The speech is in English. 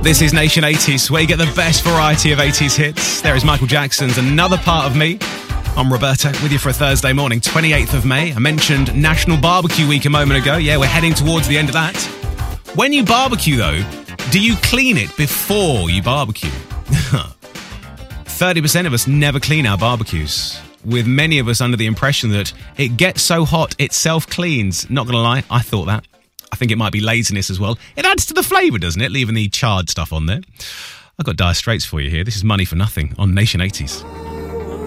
This is Nation 80s, where you get the best variety of 80s hits. There is Michael Jackson's Another Part of Me. I'm Roberto, with you for a Thursday morning, 28th of May. I mentioned National Barbecue Week a moment ago. Yeah, we're heading towards the end of that. When you barbecue, though, do you clean it before you barbecue? 30% of us never clean our barbecues, with many of us under the impression that it gets so hot it self-cleans. Not going to lie, I thought that. I think it might be laziness as well. It adds to the flavour, doesn't it, leaving the charred stuff on there? I've got Dire Straits for you here. This is Money for Nothing on Nation 80s.